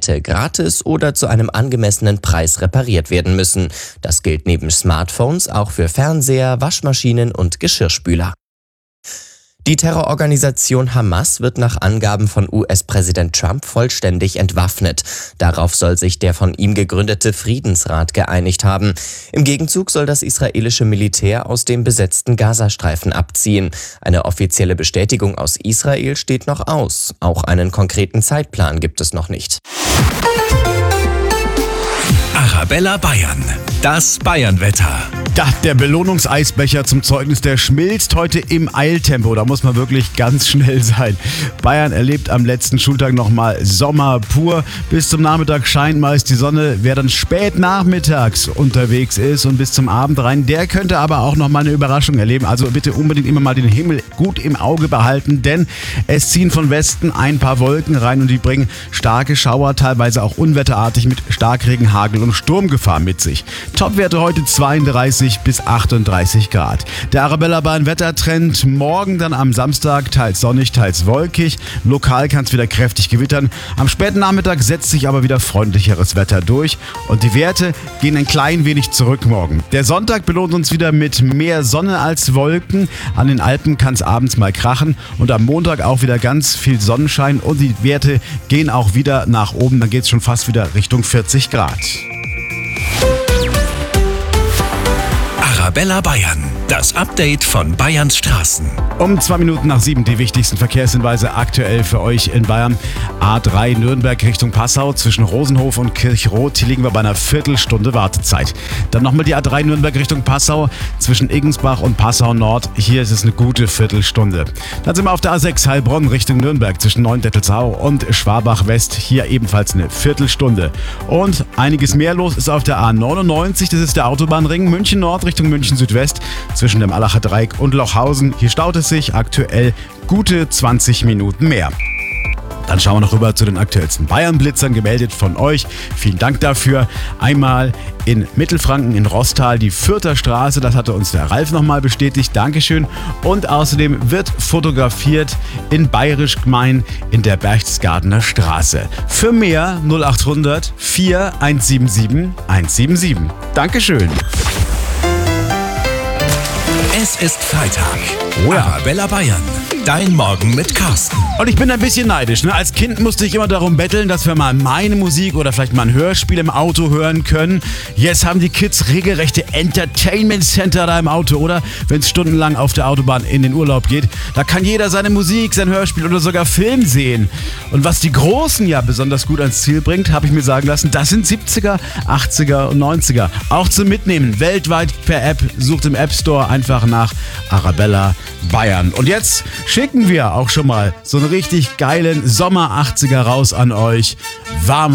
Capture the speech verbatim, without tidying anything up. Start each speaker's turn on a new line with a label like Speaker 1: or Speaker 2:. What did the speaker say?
Speaker 1: Geräte gratis oder zu einem angemessenen Preis repariert werden müssen. Das gilt neben Smartphones auch für Fernseher, Waschmaschinen und Geschirrspüler. Die Terrororganisation Hamas wird nach Angaben von U S-Präsident Trump vollständig entwaffnet. Darauf soll sich der von ihm gegründete Friedensrat geeinigt haben. Im Gegenzug soll das israelische Militär aus dem besetzten Gazastreifen abziehen. Eine offizielle Bestätigung aus Israel steht noch aus. Auch einen konkreten Zeitplan gibt es noch nicht.
Speaker 2: Arabella Bayern, das Bayernwetter.
Speaker 3: Da, der Belohnungseisbecher zum Zeugnis, der schmilzt heute im Eiltempo. Da muss man wirklich ganz schnell sein. Bayern erlebt am letzten Schultag nochmal Sommer pur. Bis zum Nachmittag scheint meist die Sonne. Wer dann spät nachmittags unterwegs ist und bis zum Abend rein, der könnte aber auch nochmal eine Überraschung erleben. Also bitte unbedingt immer mal den Himmel gut im Auge behalten, denn es ziehen von Westen ein paar Wolken rein und die bringen starke Schauer, teilweise auch unwetterartig mit Starkregen, Hagel und Sturmgefahr mit sich. Topwerte heute zweiunddreißig bis achtunddreißig Grad. Der Arabella Bayern Wettertrend morgen dann am Samstag teils sonnig, teils wolkig. Lokal kann es wieder kräftig gewittern. Am späten Nachmittag setzt sich aber wieder freundlicheres Wetter durch und die Werte gehen ein klein wenig zurück morgen. Der Sonntag belohnt uns wieder mit mehr Sonne als Wolken. An den Alpen kann es abends mal krachen und am Montag auch wieder ganz viel Sonnenschein und die Werte gehen auch wieder nach oben. Dann geht es schon fast wieder Richtung vierzig Grad.
Speaker 2: Arabella Bayern, das Update von Bayerns Straßen.
Speaker 3: Um zwei Minuten nach sieben die wichtigsten Verkehrshinweise aktuell für euch in Bayern. A drei Nürnberg Richtung Passau zwischen Rosenhof und Kirchroth. Hier liegen wir bei einer Viertelstunde Wartezeit. Dann nochmal die A drei Nürnberg Richtung Passau zwischen Iggensbach und Passau Nord. Hier ist es eine gute Viertelstunde. Dann sind wir auf der A sechs Heilbronn Richtung Nürnberg zwischen Neuendettelsau und Schwabach West. Hier ebenfalls eine Viertelstunde. Und einiges mehr los ist auf der A neunundneunzig. Das ist der Autobahnring München Nord Richtung München Südwest zwischen dem Allacher Dreieck und Lochhausen. Hier staut es sich aktuell gute zwanzig Minuten mehr. Dann schauen wir noch rüber zu den aktuellsten Bayern-Blitzern, gemeldet von euch. Vielen Dank dafür. Einmal in Mittelfranken, in Roßtal, die Fürther Straße. Das hatte uns der Ralf nochmal bestätigt. Dankeschön. Und außerdem wird fotografiert in Bayerisch Gmein in der Berchtesgadener Straße. Für mehr null acht hundert vier eins sieben sieben eins sieben sieben. Dankeschön.
Speaker 2: Es ist Freitag.
Speaker 3: Oh ja.
Speaker 2: Arabella Bayern, dein Morgen mit Carsten.
Speaker 3: Und ich bin ein bisschen neidisch. Ne? Als Kind musste ich immer darum betteln, dass wir mal meine Musik oder vielleicht mal ein Hörspiel im Auto hören können. Jetzt haben die Kids regelrechte Entertainment Center da im Auto, oder? Wenn es stundenlang auf der Autobahn in den Urlaub geht. Da kann jeder seine Musik, sein Hörspiel oder sogar Film sehen. Und was die Großen ja besonders gut ans Ziel bringt, habe ich mir sagen lassen, das sind siebziger, achtziger und neunziger. Auch zum Mitnehmen. Weltweit per App. Sucht im App Store einfach nach Arabella Bayern. Und jetzt schicken wir auch schon mal so einen richtig geilen Sommer achtziger raus an euch. Warm